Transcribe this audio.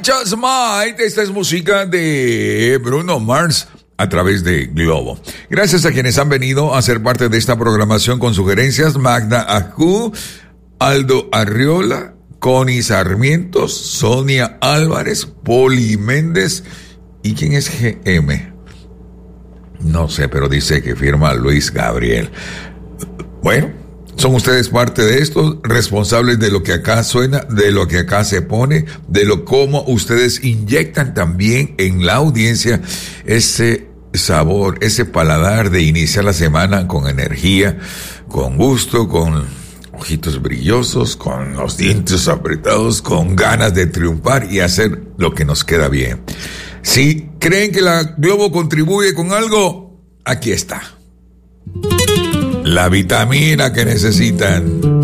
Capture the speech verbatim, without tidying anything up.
Just Might. Esta es música de Bruno Mars a través de Globo. Gracias a quienes han venido a ser parte de esta programación con sugerencias: Magda Ajú, Aldo Arriola, Connie Sarmientos, Sonia Álvarez, Poli Méndez. ¿Y quién es G M? No sé, pero dice que firma Luis Gabriel. Bueno, son ustedes parte de esto, responsables de lo que acá suena, de lo que acá se pone, de lo cómo ustedes inyectan también en la audiencia ese sabor, ese paladar de iniciar la semana con energía, con gusto, con ojitos brillosos, con los dientes apretados, con ganas de triunfar y hacer lo que nos queda bien. Si creen que la Globo contribuye con algo, aquí está. La vitamina que necesitan.